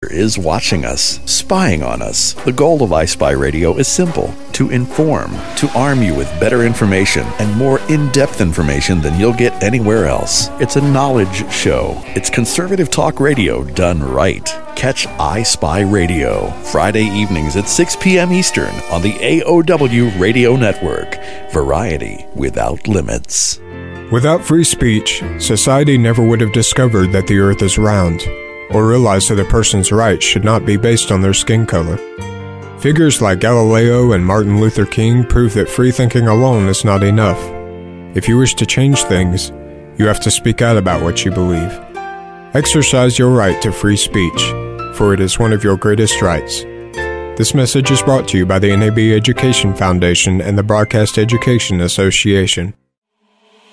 is watching us, spying on us. The goal of iSpy Radio is simple: to inform, to arm you with better information and more in-depth information than you'll get anywhere else. It's a knowledge show. It's conservative talk radio done right. Catch iSpy Radio Friday evenings at 6 p.m. Eastern on the AOW Radio Network. Variety without limits. Without free speech, society never would have discovered that the earth is round, or realized that a person's rights should not be based on their skin color. Figures like Galileo and Martin Luther King prove that free thinking alone is not enough. If you wish to change things, you have to speak out about what you believe. Exercise your right to free speech, for it is one of your greatest rights. This message is brought to you by the NAB Education Foundation and the Broadcast Education Association.